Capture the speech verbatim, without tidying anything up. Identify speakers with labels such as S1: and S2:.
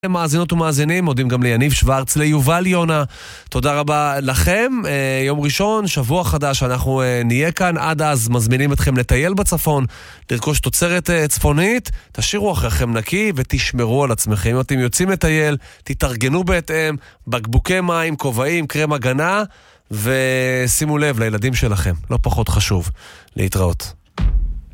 S1: מאזינות ומאזינים, מודים גם ליניב שוורץ, ליובל יונה, תודה רבה לכם. יום ראשון, שבוע חדש, אנחנו נהיה כאן, עד אז מזמינים אתכם לטייל בצפון, לרכוש תוצרת צפונית, תשאירו אחריכם נקי ותשמרו על עצמכם. אם אתם יוצאים לטייל, תתארגנו בהתאם, בקבוקי מים, כובעים, קרם הגנה, ושימו לב לילדים שלכם, לא פחות חשוב. להתראות.